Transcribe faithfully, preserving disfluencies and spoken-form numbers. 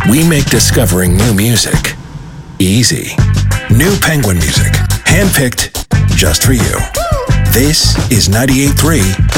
We make discovering new music easy. New Penguin music, handpicked just for you. This is ninety-eight point three